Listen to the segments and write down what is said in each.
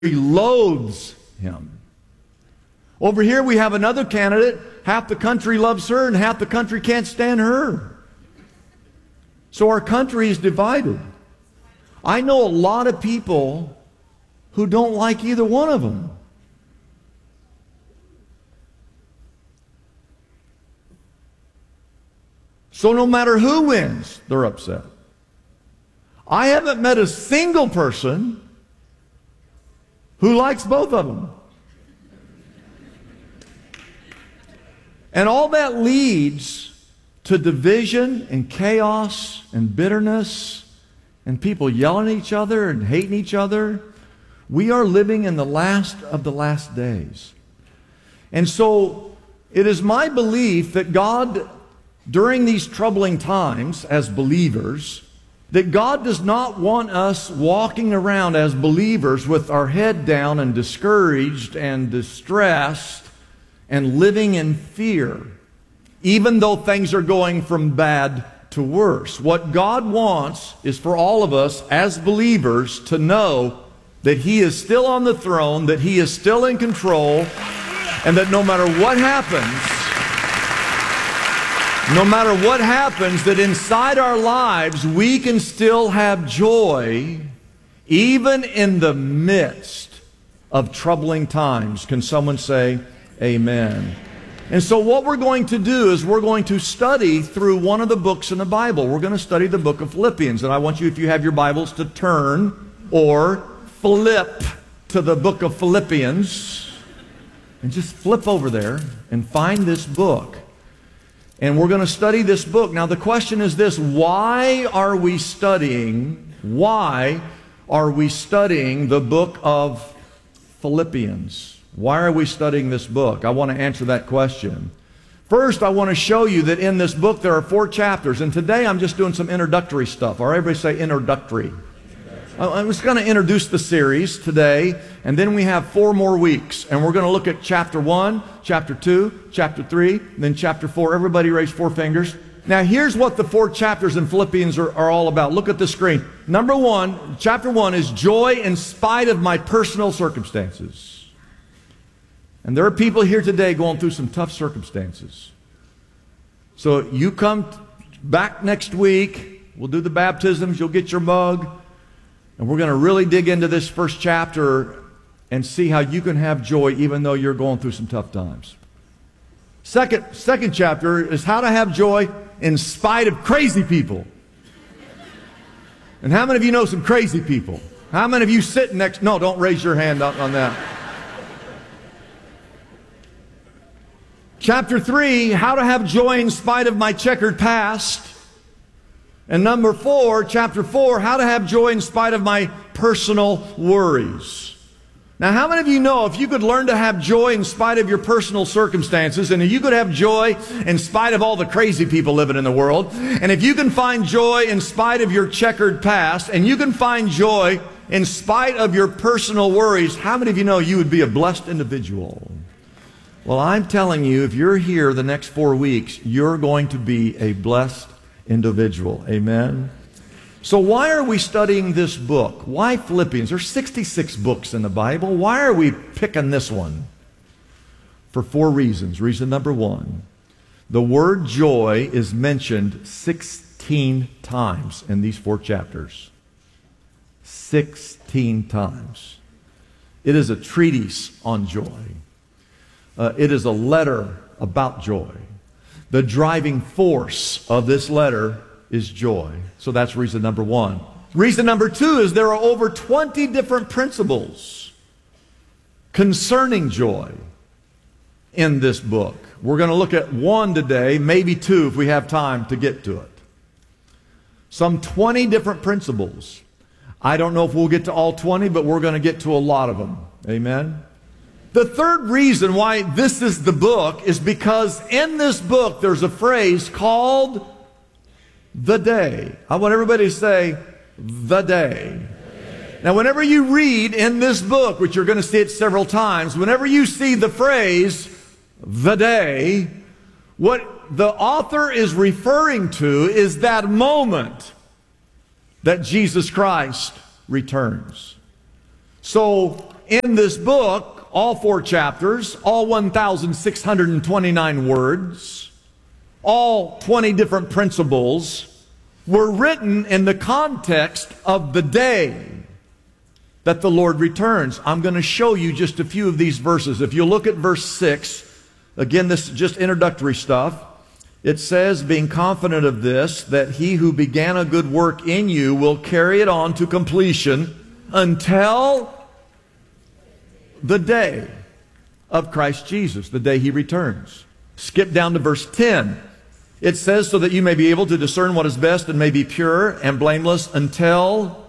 He loathes him. Over here we have another candidate. Half the country loves her and half the country can't stand her. So our country is divided. I know a lot of people who don't like either one of them. So no matter who wins, they're upset. I haven't met a single person who likes both of them. And all that leads to division and chaos and bitterness and people yelling at each other and hating each other. We are living in the last of the last days. And so it is my belief that God, during these troubling times as believers, that God does not want us walking around as believers with our head down and discouraged and distressed and living in fear, even though things are going from bad to worse. What God wants is for all of us as believers to know that He is still on the throne, that He is still in control, and that no matter what happens, that inside our lives we can still have joy even in the midst of troubling times. Can someone say amen? And so what we're going to do is we're going to study through one of the books in the Bible. We're going to study the book of Philippians. And I want you, if you have your Bibles, to turn or flip to the book of Philippians. And just flip over there and find this book. And we're going to study this book. Now the question is this: why are we studying the book of Philippians? Why are we studying this book? I want to answer that question. First, I want to show you that in this book there are 4 chapters. And today I'm just doing some introductory stuff. All right, everybody say introductory. I'm just going to introduce the series today, and then we have 4 more weeks. And we're going to look at chapter 1, chapter 2, chapter 3, and then chapter 4. Everybody raise 4 fingers. Now here's what the 4 chapters in Philippians are all about. Look at the screen. Number 1, chapter 1 is joy in spite of my personal circumstances. And there are people here today going through some tough circumstances. So you come back next week. We'll do the baptisms. You'll get your mug. And we're going to really dig into this first chapter and see how you can have joy even though you're going through some tough times. Second chapter is how to have joy in spite of crazy people. And how many of you know some crazy people? How many of you sit next? No, don't raise your hand on that. Chapter 3, how to have joy in spite of my checkered past. And number 4, chapter 4, how to have joy in spite of my personal worries. Now, how many of you know if you could learn to have joy in spite of your personal circumstances, and if you could have joy in spite of all the crazy people living in the world, and if you can find joy in spite of your checkered past, and you can find joy in spite of your personal worries, how many of you know you would be a blessed individual? Well, I'm telling you, if you're here the next 4 weeks, you're going to be a blessed individual. Amen? So why are we studying this book? Why Philippians? There's 66 books in the Bible. Why are we picking this one? For 4 reasons. Reason number 1, the word joy is mentioned 16 times in these 4 chapters. 16 times. It is a treatise on joy. It is a letter about joy. The driving force of this letter is joy. So that's reason number 1. Reason number 2 is there are over 20 different principles concerning joy in this book. We're going to look at 1 today, maybe 2 if we have time to get to it. Some 20 different principles. I don't know if we'll get to all 20, but we're going to get to a lot of them. Amen? The third reason why this is the book is because in this book there's a phrase called the day. I want everybody to say the day. Now whenever you read in this book, which you're going to see it several times, whenever you see the phrase the day, what the author is referring to is that moment that Jesus Christ returns. So in this book, all 4 chapters, all 1,629 words, all 20 different principles were written in the context of the day that the Lord returns. I'm going to show you just a few of these verses. If you look at verse 6, again, this is just introductory stuff. It says, being confident of this, that he who began a good work in you will carry it on to completion until the day of Christ Jesus, the day he returns. Skip down to verse 10. It says, so that you may be able to discern what is best and may be pure and blameless until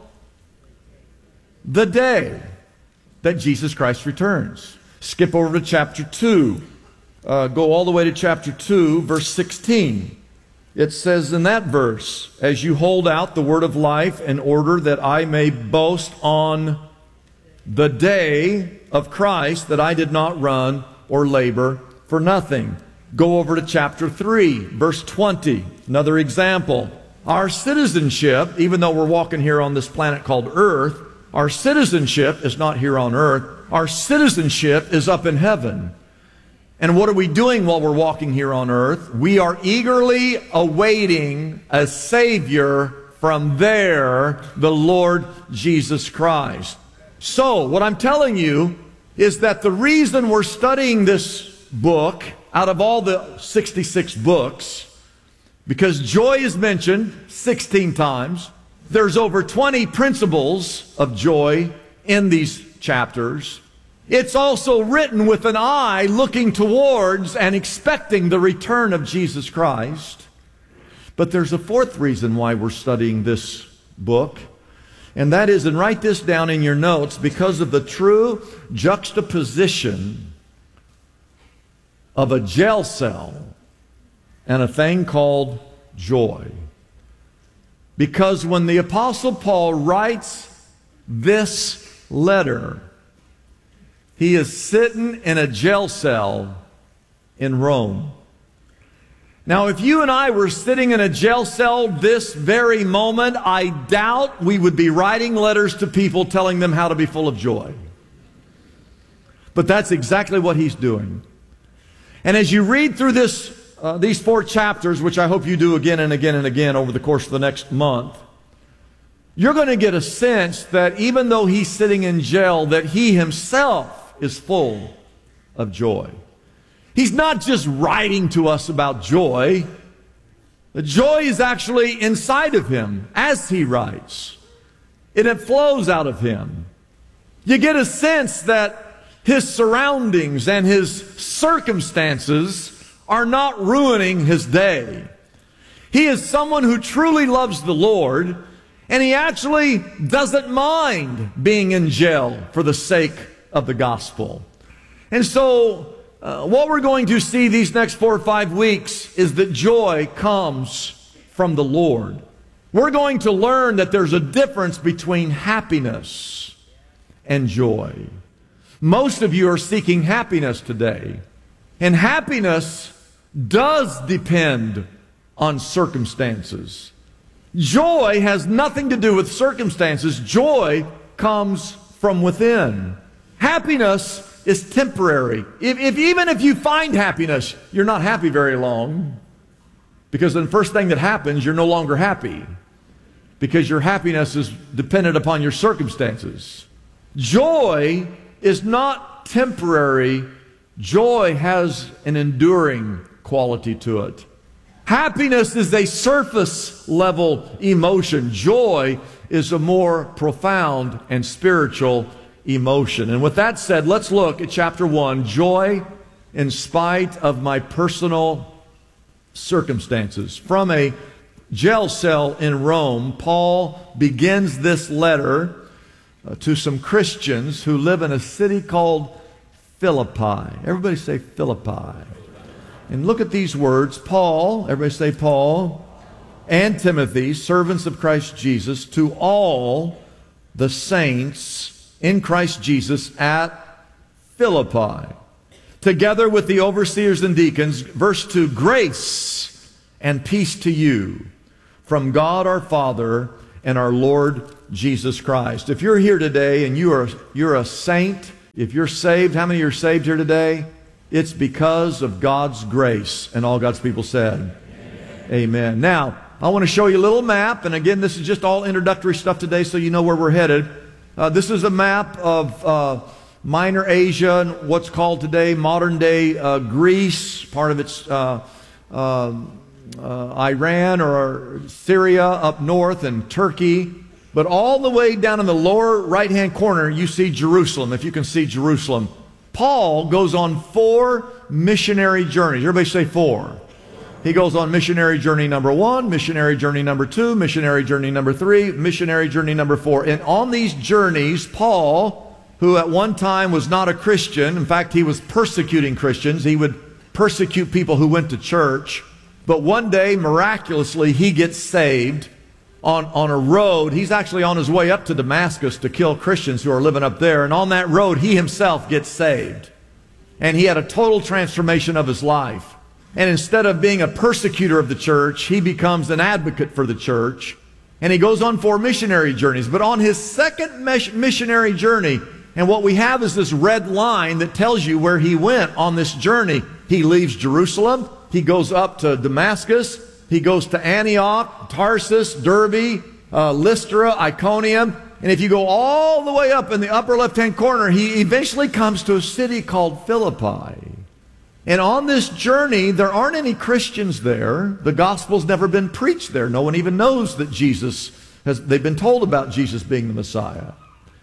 the day that Jesus Christ returns. Skip over to chapter 2. Go all the way to chapter 2, verse 16. It says in that verse, as you hold out the word of life in order that I may boast on the day of Christ, that I did not run or labor for nothing. Go over to chapter 3, verse 20. Another example. Our citizenship, even though we're walking here on this planet called Earth, our citizenship is not here on earth. Our citizenship is up in heaven. And what are we doing while we're walking here on earth? We are eagerly awaiting a Savior from there, the Lord Jesus Christ. So, what I'm telling you is that the reason we're studying this book out of all the 66 books, because joy is mentioned 16 times, there's over 20 principles of joy in these chapters. It's also written with an eye looking towards and expecting the return of Jesus Christ. But there's a fourth reason why we're studying this book, and that is, and write this down in your notes, because of the true juxtaposition of a jail cell and a thing called joy. Because when the Apostle Paul writes this letter, he is sitting in a jail cell in Rome. Now, if you and I were sitting in a jail cell this very moment, I doubt we would be writing letters to people telling them how to be full of joy. But that's exactly what he's doing. And as you read through these 4 chapters, which I hope you do again and again and again over the course of the next month, you're going to get a sense that even though he's sitting in jail, that he himself is full of joy. He's not just writing to us about joy. The joy is actually inside of him as he writes. And it flows out of him. You get a sense that his surroundings and his circumstances are not ruining his day. He is someone who truly loves the Lord, and he actually doesn't mind being in jail for the sake of the gospel. And so, what we're going to see these next 4 or 5 weeks is that joy comes from the Lord. We're going to learn that there's a difference between happiness and joy. Most of you are seeking happiness today. And happiness does depend on circumstances. Joy has nothing to do with circumstances. Joy comes from within. Happiness is temporary. Even if you find happiness, you're not happy very long. Because the first thing that happens, you're no longer happy. Because your happiness is dependent upon your circumstances. Joy is not temporary. Joy has an enduring quality to it. Happiness is a surface level emotion. Joy is a more profound and spiritual emotion. And with that said, let's look at chapter 1, joy in spite of my personal circumstances. From a jail cell in Rome, Paul begins this letter to some Christians who live in a city called Philippi. Everybody say Philippi. And look at these words. Paul, everybody say Paul, and Timothy, servants of Christ Jesus, to all the saints in Christ Jesus at Philippi, together with the overseers and deacons. Verse 2, grace and peace to you from God our Father and our Lord Jesus Christ. If you're here today and you're a saint, if you're saved, how many are saved here today? It's because of God's grace. And all God's people said, Amen. Now, I want to show you a little map. And again, this is just all introductory stuff today so you know where we're headed. This is a map of Minor Asia, and what's called today modern-day Greece. Part of it's Iran or Syria up north, and Turkey. But all the way down in the lower right-hand corner, you see Jerusalem, if you can see Jerusalem. Paul goes on 4 missionary journeys. Everybody say 4. He goes on missionary journey number 1, missionary journey number 2, missionary journey number 3, missionary journey number 4. And on these journeys, Paul, who at one time was not a Christian, in fact, he was persecuting Christians. He would persecute people who went to church. But one day, miraculously, he gets saved on a road. He's actually on his way up to Damascus to kill Christians who are living up there. And on that road, he himself gets saved. And he had a total transformation of his life. And instead of being a persecutor of the church, he becomes an advocate for the church. And he goes on 4 missionary journeys. But on his second missionary journey, and what we have is this red line that tells you where he went on this journey. He leaves Jerusalem. He goes up to Damascus. He goes to Antioch, Tarsus, Derbe, Lystra, Iconium. And if you go all the way up in the upper left-hand corner, he eventually comes to a city called Philippi. And on this journey, there aren't any Christians there. The gospel's never been preached there. No one even knows that they've been told about Jesus being the Messiah.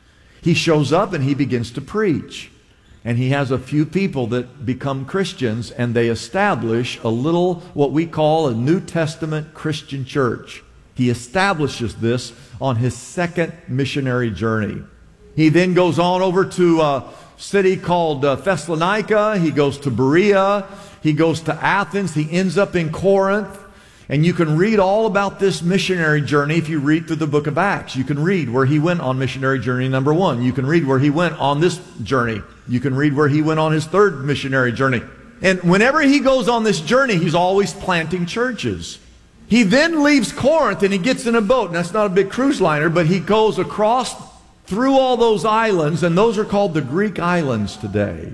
He shows up and he begins to preach. And he has a few people that become Christians, and they establish a little, what we call a New Testament Christian church. He establishes this on his second missionary journey. He then goes on over to city called Thessalonica. He goes to Berea. He goes to Athens. He ends up in Corinth. And you can read all about this missionary journey if you read through the book of Acts. You can read where he went on missionary journey number 1. You can read where he went on this journey. You can read where he went on his 3rd missionary journey. And whenever he goes on this journey, he's always planting churches. He then leaves Corinth and he gets in a boat. And that's not a big cruise liner, but he goes across through all those islands, and those are called the Greek islands today.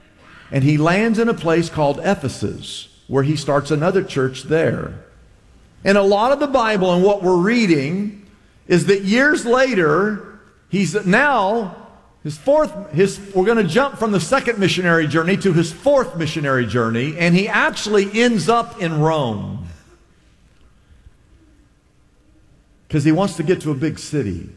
And he lands in a place called Ephesus, where he starts another church there. And a lot of the Bible and what we're reading is that years later, he's now we're going to jump from the second missionary journey to his 4th missionary journey, and he actually ends up in Rome. Because he wants to get to a big city.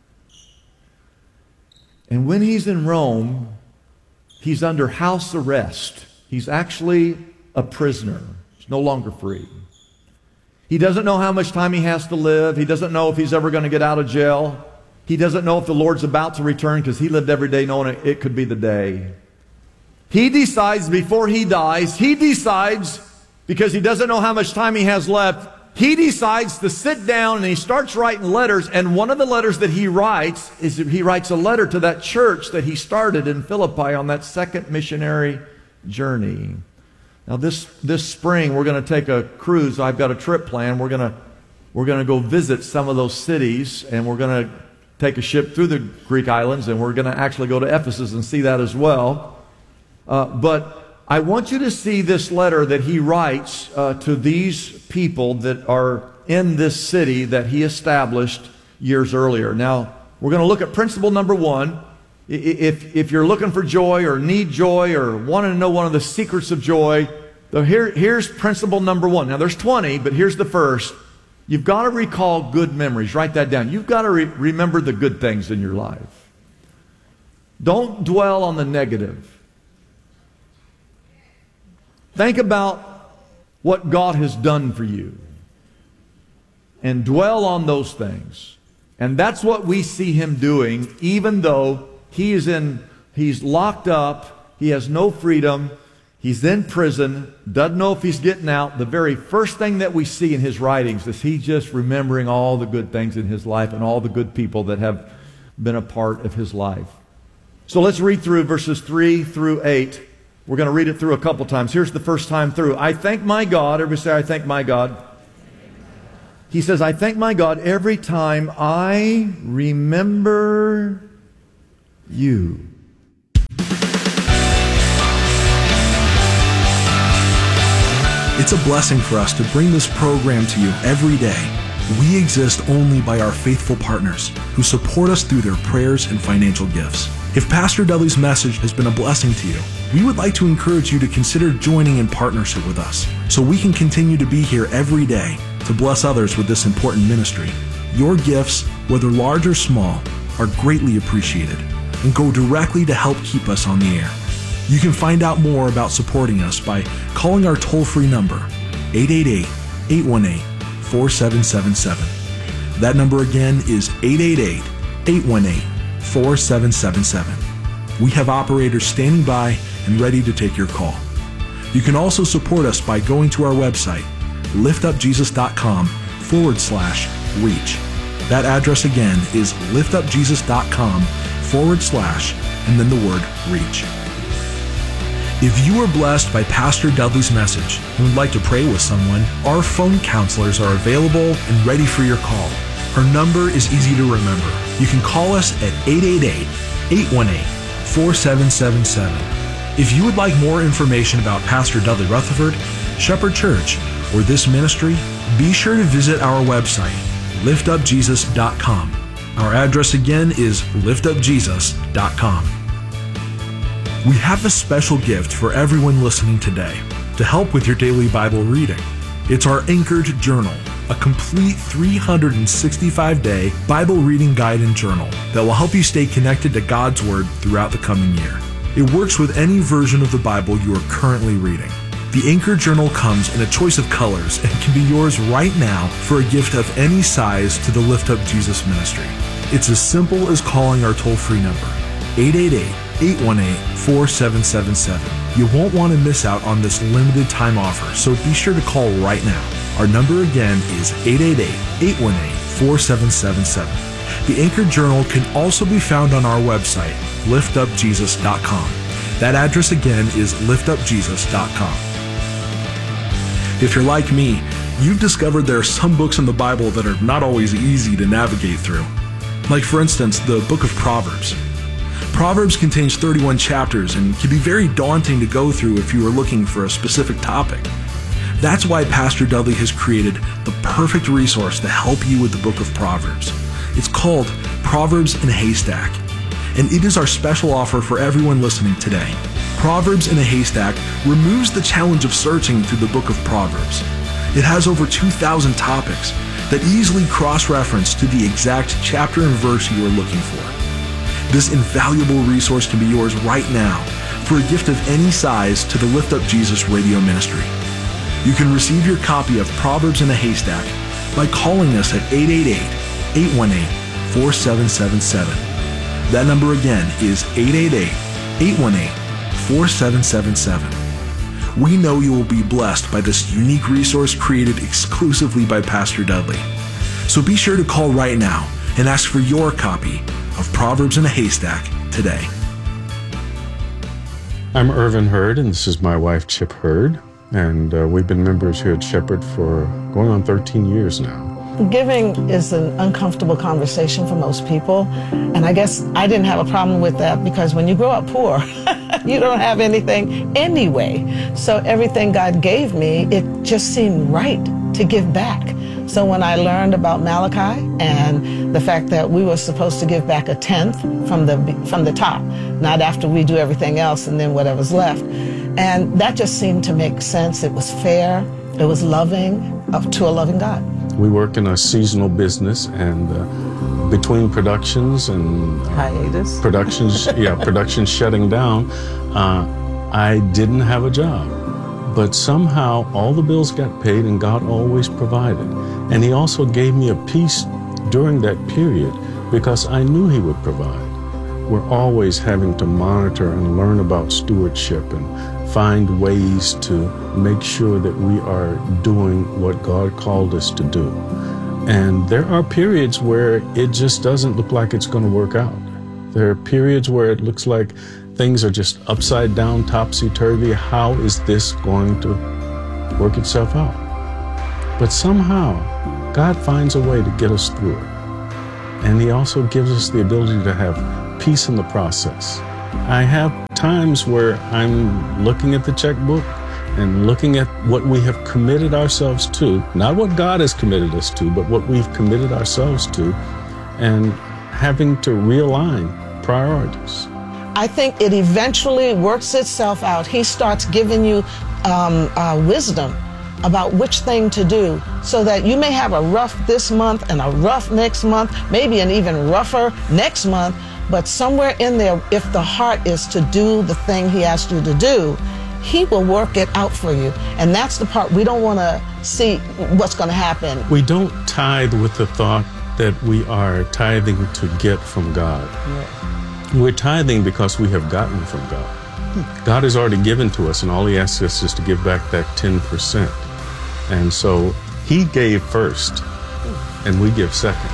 And when he's in Rome, he's under house arrest. He's actually a prisoner. He's no longer free. He doesn't know how much time he has to live. He doesn't know if he's ever going to get out of jail. He doesn't know if the Lord's about to return, because he lived every day knowing it could be the day. He decides before he dies, because he doesn't know how much time he has left, he decides to sit down and he starts writing letters. And one of the letters that he writes is he writes a letter to that church that he started in Philippi on that second missionary journey. Now this spring we're going to take a cruise. I've got a trip planned. We're going to go visit some of those cities, and we're going to take a ship through the Greek islands, and we're going to actually go to Ephesus and see that as well. But I want you to see this letter that he writes to these people that are in this city that he established years earlier. Now, we're going to look at principle number 1. If you're looking for joy or need joy or wanting to know one of the secrets of joy, here's principle number 1. Now, there's 20, but here's the first. You've got to recall good memories. Write that down. You've got to remember the good things in your life. Don't dwell on the negative. Think about what God has done for you and dwell on those things. And that's what we see him doing, even though he's locked up, he has no freedom, he's in prison, doesn't know if he's getting out. The very first thing that we see in his writings is he just remembering all the good things in his life and all the good people that have been a part of his life. So let's read through verses 3 through 8. We're going to read it through a couple times. Here's the first time through. I thank my God. Everybody say, I thank my God. He says, I thank my God every time I remember you. It's a blessing for us to bring this program to you every day. We exist only by our faithful partners who support us through their prayers and financial gifts. If Pastor Dudley's message has been a blessing to you, we would like to encourage you to consider joining in partnership with us so we can continue to be here every day to bless others with this important ministry. Your gifts, whether large or small, are greatly appreciated and go directly to help keep us on the air. You can find out more about supporting us by calling our toll-free number, 888-818-4777. That number again is 888-818-4777. We have operators standing by and ready to take your call. You can also support us by going to our website, liftupjesus.com/reach. That address again is liftupjesus.com/ and then the word reach. If you were blessed by Pastor Dudley's message and would like to pray with someone, our phone counselors are available and ready for your call. Our number is easy to remember. You can call us at 888-818-4777. If you would like more information about Pastor Dudley Rutherford, Shepherd Church, or this ministry, be sure to visit our website, liftupjesus.com. Our address again is liftupjesus.com. We have a special gift for everyone listening today to help with your daily Bible reading. It's our Anchored Journal, a complete 365-day Bible reading guide and journal that will help you stay connected to God's Word throughout the coming year. It works with any version of the Bible you are currently reading. The Anchored Journal comes in a choice of colors and can be yours right now for a gift of any size to the Lift Up Jesus ministry. It's as simple as calling our toll-free number, 888-818-4777. You won't want to miss out on this limited time offer, so be sure to call right now. Our number again is 888-818-4777. The Anchored Journal can also be found on our website, liftupjesus.com. That address again is liftupjesus.com. If you're like me, you've discovered there are some books in the Bible that are not always easy to navigate through. Like, for instance, the book of Proverbs. Proverbs contains 31 chapters and can be very daunting to go through if you are looking for a specific topic. That's why Pastor Dudley has created the perfect resource to help you with the book of Proverbs. It's called Proverbs in a Haystack, and it is our special offer for everyone listening today. Proverbs in a Haystack removes the challenge of searching through the book of Proverbs. It has over 2,000 topics that easily cross-reference to the exact chapter and verse you are looking for. This invaluable resource can be yours right now for a gift of any size to the Lift Up Jesus radio ministry. You can receive your copy of Proverbs in a Haystack by calling us at 888-818-4777. That number again is 888-818-4777. We know you will be blessed by this unique resource created exclusively by Pastor Dudley. So be sure to call right now and ask for your copy of Proverbs in a Haystack today. I'm Irvin Hurd, and this is my wife, Chip Hurd, and we've been members here at Shepherd for going on 13 years now. Giving is an uncomfortable conversation for most people, and I guess I didn't have a problem with that because when you grow up poor, you don't have anything anyway. So everything God gave me, it just seemed right to give back. So when I learned about Malachi and the fact that we were supposed to give back 1/10 from the top, not after we do everything else and then whatever's left, and that just seemed to make sense. It was fair, it was loving, up to a loving God. We work in a seasonal business, and between productions and hiatus, productions shutting down, I didn't have a job. But somehow all the bills got paid and God always provided. And He also gave me a peace during that period because I knew He would provide. We're always having to monitor and learn about stewardship and find ways to make sure that we are doing what God called us to do. And there are periods where it just doesn't look like it's going to work out. There are periods where it looks like things are just upside down, topsy-turvy. How is this going to work itself out? But somehow, God finds a way to get us through it. And He also gives us the ability to have peace in the process. I have times where I'm looking at the checkbook and looking at what we have committed ourselves to, not what God has committed us to, but what we've committed ourselves to, and having to realign priorities. I think it eventually works itself out. He starts giving you wisdom about which thing to do, so that you may have a rough this month and a rough next month, maybe an even rougher next month, but somewhere in there, if the heart is to do the thing He asked you to do, He will work it out for you. And that's the part we don't want to see what's going to happen. We don't tithe with the thought that we are tithing to get from God. Yeah. We're tithing because we have gotten from God. God has already given to us, and all He asks us is to give back that 10%. And so He gave first, and we give second.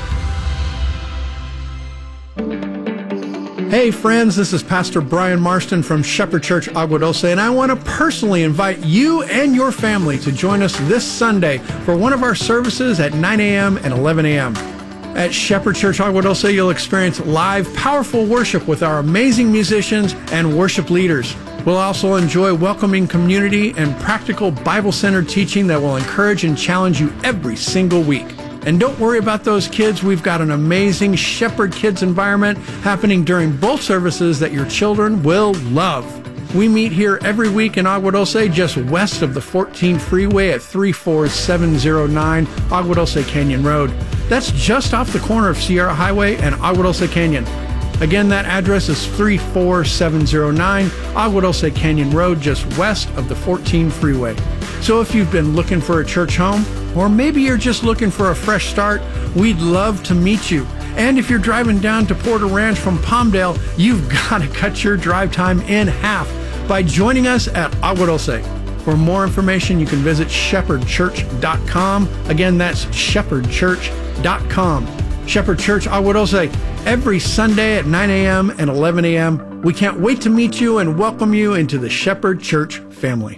Hey friends, this is Pastor Brian Marston from Shepherd Church Agua Dulce, and I want to personally invite you and your family to join us this Sunday for one of our services at 9 a.m. and 11 a.m. At Shepherd Church Agua Dulce, you'll experience live, powerful worship with our amazing musicians and worship leaders. We'll also enjoy welcoming community and practical Bible-centered teaching that will encourage and challenge you every single week. And don't worry about those kids. We've got an amazing Shepherd Kids environment happening during both services that your children will love. We meet here every week in Agua Dulce, just west of the 14 freeway at 34709 Agua Dulce Canyon Road. That's just off the corner of Sierra Highway and Agua Dulce Canyon. Again, that address is 34709 Agua Dulce Canyon Road, just west of the 14 freeway. So if you've been looking for a church home, or maybe you're just looking for a fresh start, we'd love to meet you. And if you're driving down to Porter Ranch from Palmdale, you've got to cut your drive time in half by joining us at Agua Dulce. For more information, you can visit shepherdchurch.com. Again, that's shepherdchurch.com. Shepherd Church Agua Dulce, every Sunday at 9 a.m. and 11 a.m. We can't wait to meet you and welcome you into the Shepherd Church family.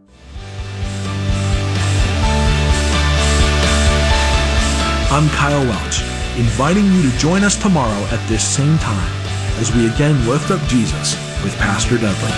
I'm Kyle Welch, inviting you to join us tomorrow at this same time as we again lift up Jesus with Pastor Dudley.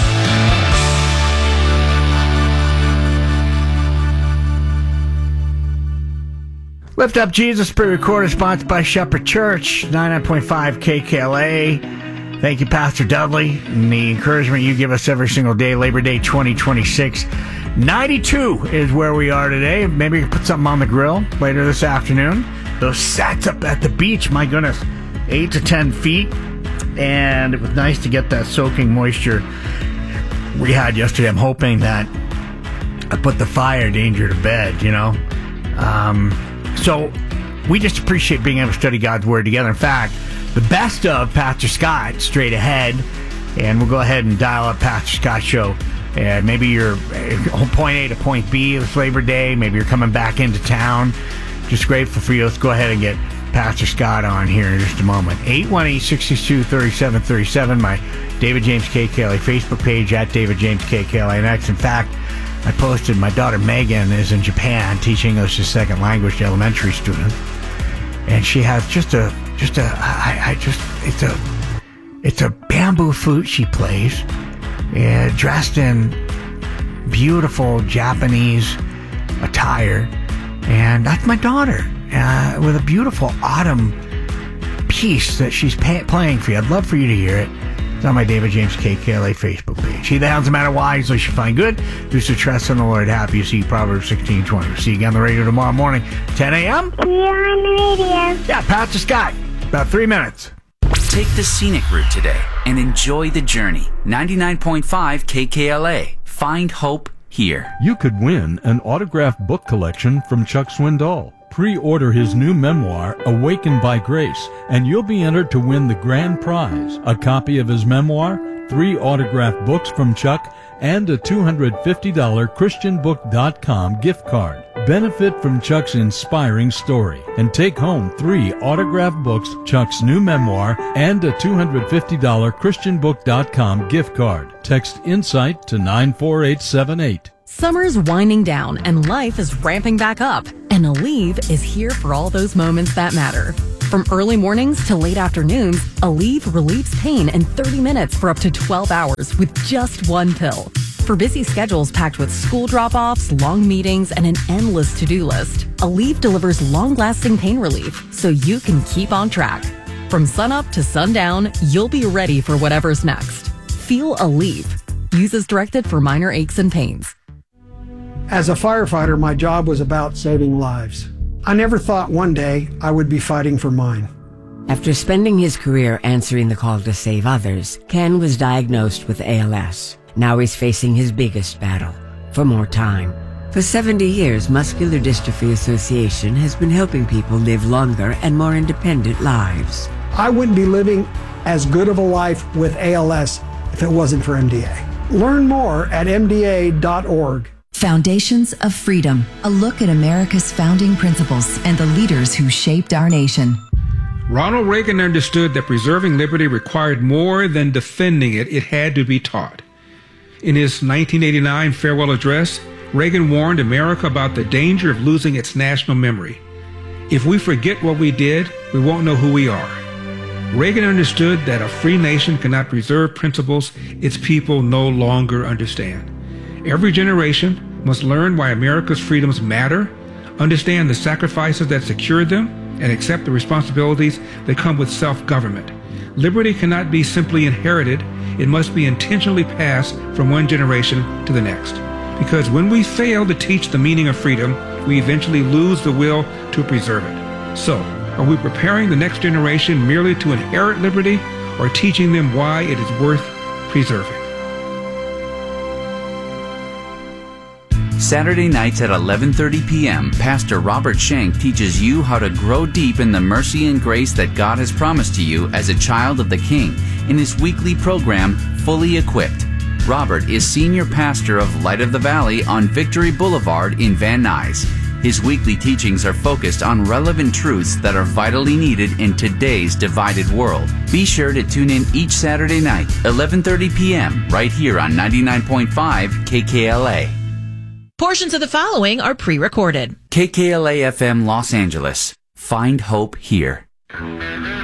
Lift Up Jesus, pre-recorded, sponsored by Shepherd Church, 99.5 KKLA. Thank you, Pastor Dudley, and the encouragement you give us every single day. Labor Day 2026. 92 is where we are today. Maybe you can put something on the grill later this afternoon. Those sats up at the beach, my goodness, 8 to 10 feet. And it was nice to get that soaking moisture we had yesterday. I'm hoping that I put the fire danger to bed, you know. So we just appreciate being able to study God's Word together. In fact, the best of Pastor Scott straight ahead. And we'll go ahead and dial up Pastor Scott's show. And maybe you're point A to point B this Labor Day. Maybe you're coming back into town. Just grateful for you. Let's go ahead and get Pastor Scott on here in just a moment. 818-662-3737. My David James KKLA Facebook page at David James KKLA. In fact, I posted my daughter Megan is in Japan teaching English as a second language to elementary students. And she has it's a bamboo flute she plays. Dressed in beautiful Japanese attire, and that's my daughter with a beautiful autumn piece that she's playing for you. I'd love for you to hear it. It's on my David James KKLA Facebook page. He that hounds no matter why, so you should find good. Those who trust in the Lord, happy. You see Proverbs 16:20. We'll see you again on the radio tomorrow morning, 10 a.m. We're on the radio. Yeah, Pastor Scott, about 3 minutes. Take the scenic route today and enjoy the journey. 99.5 KKLA. Find hope here. You could win an autographed book collection from Chuck Swindoll. Pre-order his new memoir, Awakened by Grace, and you'll be entered to win the grand prize, a copy of his memoir, 3 autographed books from Chuck, and a $250 ChristianBook.com gift card. Benefit from Chuck's inspiring story and take home 3 autographed books, Chuck's new memoir, and a $250 ChristianBook.com gift card. Text INSIGHT to 94878. Summer's winding down and life is ramping back up. And Aleve is here for all those moments that matter. From early mornings to late afternoons, Aleve relieves pain in 30 minutes for up to 12 hours with just one pill. For busy schedules packed with school drop-offs, long meetings, and an endless to-do list, Aleve delivers long-lasting pain relief so you can keep on track. From sunup to sundown, you'll be ready for whatever's next. Feel Aleve. Use as directed for minor aches and pains. As a firefighter, my job was about saving lives. I never thought one day I would be fighting for mine. After spending his career answering the call to save others, Ken was diagnosed with ALS. Now he's facing his biggest battle, for more time. For 70 years, Muscular Dystrophy Association has been helping people live longer and more independent lives. I wouldn't be living as good of a life with ALS if it wasn't for MDA. Learn more at MDA.org. Foundations of Freedom, a look at America's founding principles and the leaders who shaped our nation. Ronald Reagan understood that preserving liberty required more than defending it, it had to be taught. In his 1989 farewell address, Reagan warned America about the danger of losing its national memory. If we forget what we did, we won't know who we are. Reagan understood that a free nation cannot preserve principles its people no longer understand. Every generation must learn why America's freedoms matter, understand the sacrifices that secured them, and accept the responsibilities that come with self-government. Liberty cannot be simply inherited, it must be intentionally passed from one generation to the next. Because when we fail to teach the meaning of freedom, we eventually lose the will to preserve it. So, are we preparing the next generation merely to inherit liberty, or teaching them why it is worth preserving? Saturday nights at 11:30 p.m., Pastor Robert Schenck teaches you how to grow deep in the mercy and grace that God has promised to you as a child of the King in his weekly program, Fully Equipped. Robert is senior pastor of Light of the Valley on Victory Boulevard in Van Nuys. His weekly teachings are focused on relevant truths that are vitally needed in today's divided world. Be sure to tune in each Saturday night, 11:30 p.m., right here on 99.5 KKLA. Portions of the following are pre-recorded. KKLA FM Los Angeles. Find hope here.